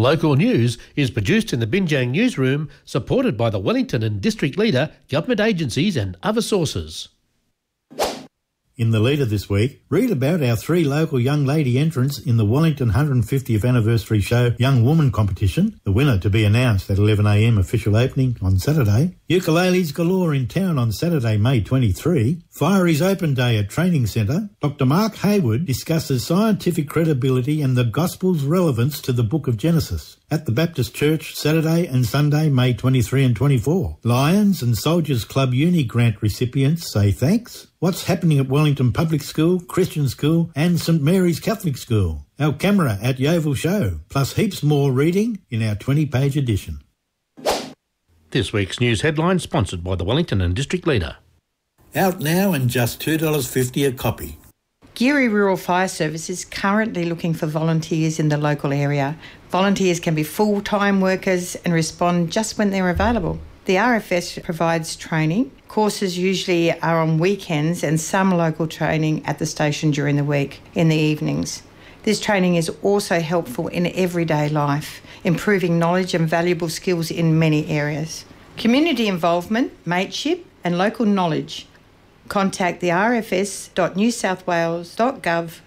Local news is produced in the Binjang newsroom, supported by the Wellington and District Leader, government agencies and other sources. In the leader this week, read about our 3 local young lady entrants in the Wellington 150th anniversary show Young Woman competition, the winner to be announced at 11am official opening on Saturday. Ukuleles galore in town on Saturday, May 23. Fiery's open day at Training Centre. Dr Mark Hayward discusses scientific credibility and the Gospel's relevance to the Book of Genesis at the Baptist Church Saturday and Sunday, May 23 and 24. Lions and Soldiers Club Uni Grant recipients say thanks. What's happening at Wellington Public School, Christian School and St Mary's Catholic School. Our camera at Yeovil Show, plus heaps more reading in our 20-page edition. This week's news headline sponsored by the Wellington and District Leader. Out now and just $2.50 a copy. Geary Rural Fire Service is currently looking for volunteers in the local area. Volunteers can be full-time workers and respond just when they're available. The RFS provides training. Courses usually are on weekends and some local training at the station during the week in the evenings. This training is also helpful in everyday life, improving knowledge and valuable skills in many areas. Community involvement, mateship and local knowledge. Contact the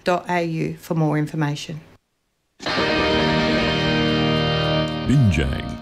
rfs.newsouthwales.gov.au for more information. Binjang.